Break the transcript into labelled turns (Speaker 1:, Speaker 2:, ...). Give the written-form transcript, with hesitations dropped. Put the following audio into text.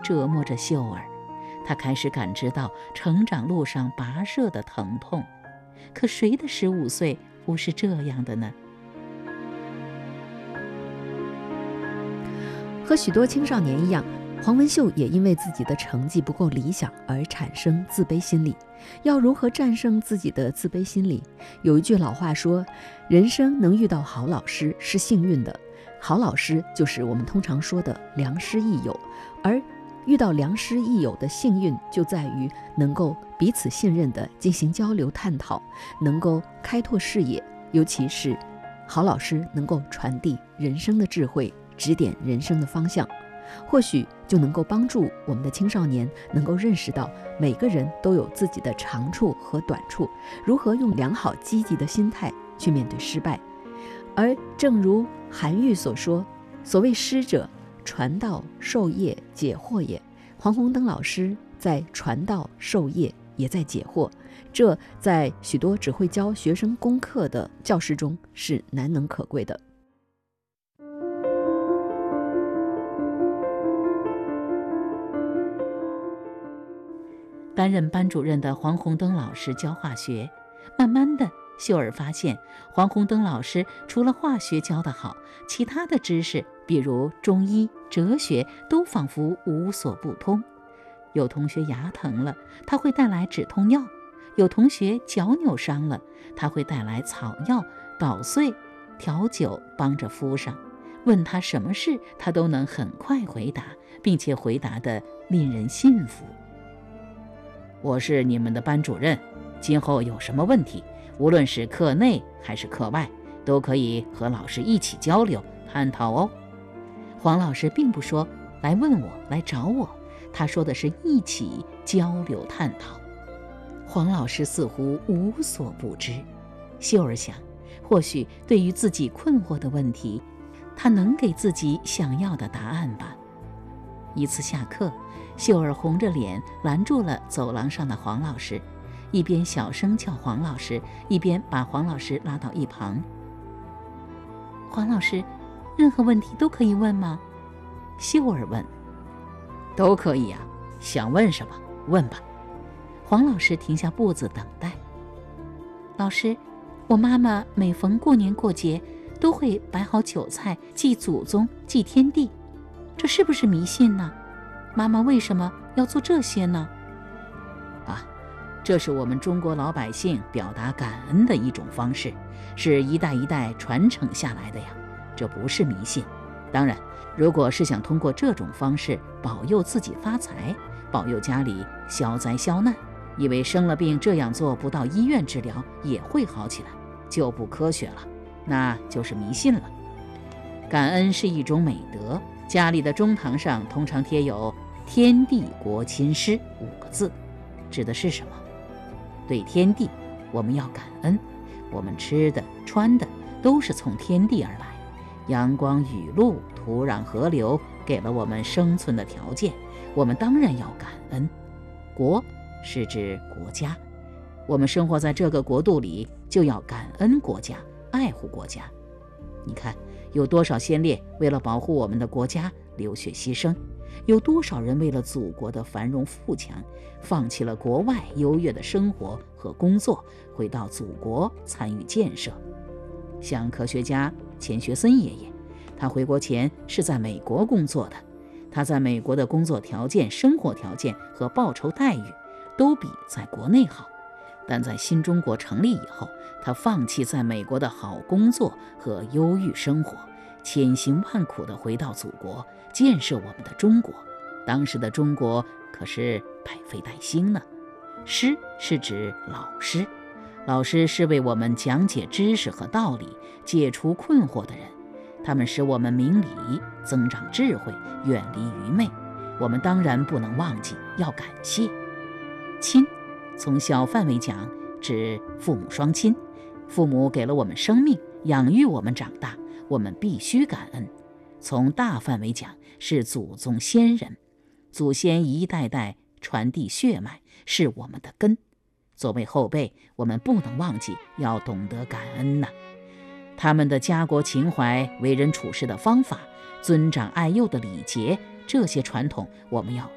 Speaker 1: 折磨着秀儿。他开始感知到成长路上跋涉的疼痛。可谁的15岁不是这样的呢？
Speaker 2: 和许多青少年一样，黄文秀也因为自己的成绩不够理想而产生自卑心理。要如何战胜自己的自卑心理？有一句老话说，人生能遇到好老师是幸运的。好老师就是我们通常说的良师益友，而遇到良师益友的幸运就在于能够彼此信任地进行交流探讨，能够开拓视野，尤其是好老师能够传递人生的智慧，指点人生的方向，或许就能够帮助我们的青少年能够认识到每个人都有自己的长处和短处，如何用良好积极的心态去面对失败。而正如韩愈所说，所谓师者，传道授业解惑也。黄宏登老师在传道授业，也在解惑，这在许多只会教学生功课的教师中是难能可贵的。
Speaker 1: 担任班主任的黄宏登老师教化学，慢慢的，秀儿发现黄宏登老师除了化学教得好，其他的知识，比如中医、哲学，都仿佛无所不通。有同学牙疼了，他会带来止痛药；有同学脚扭伤了，他会带来草药、捣碎、调酒帮着敷上。问他什么事，他都能很快回答，并且回答得令人信服。我是你们的班主任，今后有什么问题，无论是课内还是课外，都可以和老师一起交流探讨哦。黄老师并不说来问我，来找我，他说的是一起交流探讨。黄老师似乎无所不知。秀儿想，或许对于自己困惑的问题，他能给自己想要的答案吧。一次下课，秀儿红着脸拦住了走廊上的黄老师，一边小声叫黄老师，一边把黄老师拉到一旁。黄老师，任何问题都可以问吗？秀儿问。都可以啊，想问什么问吧。黄老师停下步子等待。老师，我妈妈每逢过年过节都会摆好酒菜祭祖宗祭天地，这是不是迷信呢？妈妈为什么要做这些呢？这是我们中国老百姓表达感恩的一种方式，是一代一代传承下来的呀，这不是迷信。当然，如果是想通过这种方式保佑自己发财，保佑家里消灾消难，以为生了病这样做不到医院治疗也会好起来，就不科学了，那就是迷信了。感恩是一种美德，家里的中堂上通常贴有天地国亲师5个字，指的是什么？对天地，我们要感恩，我们吃的穿的都是从天地而来，阳光雨露土壤河流给了我们生存的条件，我们当然要感恩。国是指国家，我们生活在这个国度里，就要感恩国家，爱护国家。你看，有多少先烈为了保护我们的国家流血牺牲，有多少人为了祖国的繁荣富强，放弃了国外优越的生活和工作，回到祖国参与建设。像科学家钱学森爷爷，他回国前是在美国工作的，他在美国的工作条件、生活条件和报酬待遇都比在国内好，但在新中国成立以后，他放弃在美国的好工作和优裕生活，千辛万苦地回到祖国，建设我们的中国。当时的中国可是百废待兴呢。师是指老师，老师是为我们讲解知识和道理，解除困惑的人，他们使我们明理，增长智慧，远离愚昧。我们当然不能忘记要感谢。亲，从小范围讲，指父母双亲，父母给了我们生命，养育我们长大，我们必须感恩。从大范围讲，是祖宗先人，祖先一代代传递血脉，是我们的根。作为后辈，我们不能忘记要懂得感恩呐。他们的家国情怀、为人处事的方法、尊长爱幼的礼节，这些传统我们要